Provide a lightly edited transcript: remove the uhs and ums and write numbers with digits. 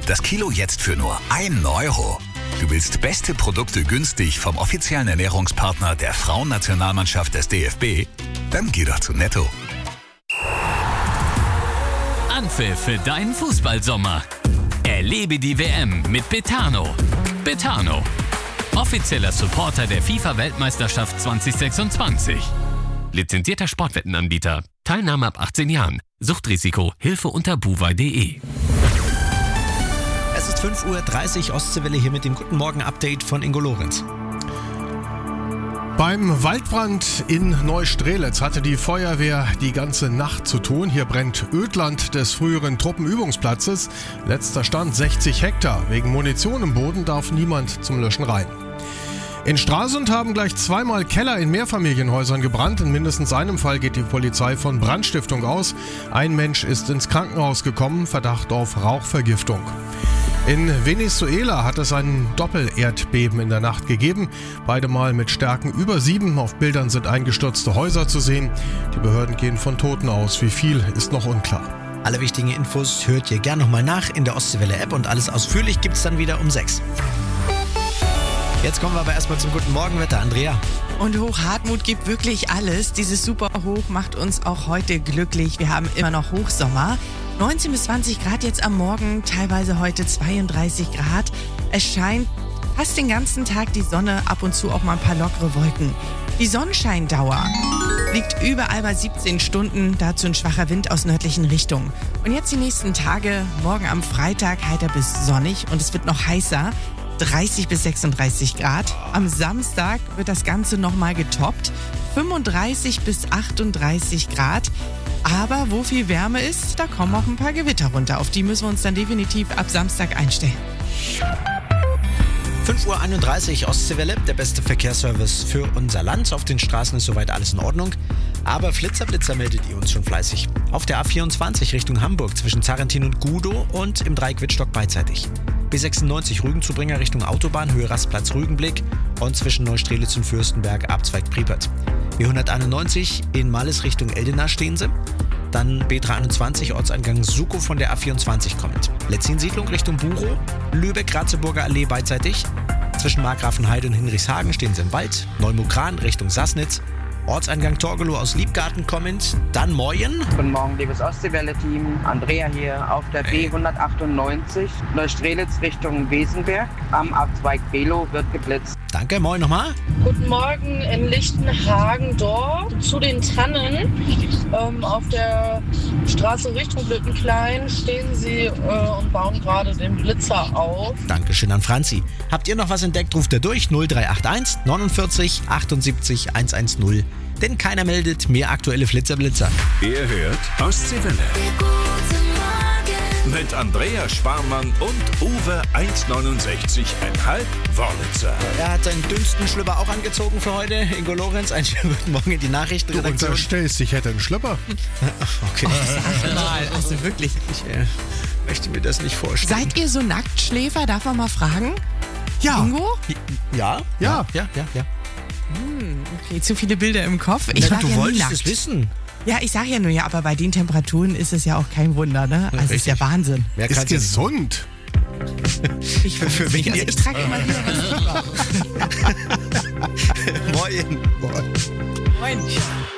Das Kilo jetzt für nur 1 Euro. Du willst beste Produkte günstig vom offiziellen Ernährungspartner der Frauennationalmannschaft des DFB? Dann geh doch zu Netto. Anpfiff für deinen Fußballsommer. Erlebe die WM mit Betano. Betano, offizieller Supporter der FIFA-Weltmeisterschaft 2026. Lizenzierter Sportwettenanbieter. Teilnahme ab 18 Jahren. Suchtrisiko. Hilfe unter buwei.de. Es ist 5:30 Uhr, Ostseewelle hier mit dem Guten Morgen-Update von Ingo Lorenz. Beim Waldbrand in Neustrelitz hatte die Feuerwehr die ganze Nacht zu tun. Hier brennt Ödland des früheren Truppenübungsplatzes. Letzter Stand 60 Hektar. Wegen Munition im Boden darf niemand zum Löschen rein. In Stralsund haben gleich zweimal Keller in Mehrfamilienhäusern gebrannt. In mindestens einem Fall geht die Polizei von Brandstiftung aus. Ein Mensch ist ins Krankenhaus gekommen, Verdacht auf Rauchvergiftung. In Venezuela hat es ein Doppel-Erdbeben in der Nacht gegeben. Beide Mal mit Stärken über 7. Auf Bildern sind eingestürzte Häuser zu sehen. Die Behörden gehen von Toten aus. Wie viel ist noch unklar. Alle wichtigen Infos hört ihr gern nochmal nach in der Ostseewelle-App und alles ausführlich gibt's dann wieder um 6. Jetzt kommen wir aber erstmal zum guten Morgenwetter. Andrea. Und Hochhartmut gibt wirklich alles. Dieses Superhoch macht uns auch heute glücklich. Wir haben immer noch Hochsommer. 19 bis 20 Grad jetzt am Morgen, teilweise heute 32 Grad. Es scheint fast den ganzen Tag die Sonne, ab und zu auch mal ein paar lockere Wolken. Die Sonnenscheindauer liegt überall bei 17 Stunden, dazu ein schwacher Wind aus nördlichen Richtungen. Und jetzt die nächsten Tage, morgen am Freitag heiter bis sonnig und es wird noch heißer. 30 bis 36 Grad. Am Samstag wird das Ganze nochmal getoppt. 35 bis 38 Grad. Aber wo viel Wärme ist, da kommen auch ein paar Gewitter runter. Auf die müssen wir uns dann definitiv ab Samstag einstellen. 5:31 Uhr, Ostseewelle, der beste Verkehrsservice für unser Land. Auf den Straßen ist soweit alles in Ordnung. Aber Blitzer meldet ihr uns schon fleißig. Auf der A24 Richtung Hamburg zwischen Zarentin und Gudow und im Dreieck Wittstock beidseitig. B96 Rügenzubringer Richtung Autobahn, Höhe Rastplatz Rügenblick und zwischen Neustrelitz und Fürstenberg Abzweig Priepert. B191 in Malles Richtung Eldena stehen sie. Dann B321 Ortseingang Sukow von der A24 kommend. Letzin-Siedlung Richtung Buchow, Lübeck-Ratzeburger Allee beidseitig. Zwischen Markgrafenheide und Hinrichshagen stehen sie im Wald. Neumukran Richtung Sassnitz. Ortseingang Torgelow aus Liebgarten kommend, dann Moyen. Guten Morgen, liebes Ostseewelle-Team. Andrea hier auf der B198, Neustrelitz Richtung Wesenberg. Am Abzweig Below wird geblitzt. Danke, moin nochmal. Guten Morgen in Lichtenhagen-Dorf zu den Tannen. Auf der Straße Richtung Blütenklein stehen sie und bauen gerade den Blitzer auf. Dankeschön an Franzi. Habt ihr noch was entdeckt, ruft ihr durch 0381 49 78 110. Denn keiner meldet mehr aktuelle Flitzer-Blitzer. Ihr hört Ostseewelle. Mit Andrea Sparmann und Uwe 1,69,5 Wörlitzer. Er hat seinen dünnsten Schlüpper auch angezogen für heute. Ingo Lorenz, einen schönen guten Morgen in die Du Nachrichtenredaktion. unterstellst, ich hätte einen Schlüpper. Okay. Also wirklich. Ich möchte mir das nicht vorstellen. Seid ihr so Nacktschläfer? Darf man mal fragen? Ja. Ingo? Ja. Okay, zu viele Bilder im Kopf. Ich war Du ja nie wolltest nackt. es wissen. Ja, ich sag ja nur, ja, aber bei den Temperaturen ist es ja auch kein Wunder, ne? Also ist ja Wahnsinn. Wer Ist kann's denn- gesund. Ich weiß Für es wen nicht. Also ich jetzt? trage immer wieder was drüber. Moin. Moin.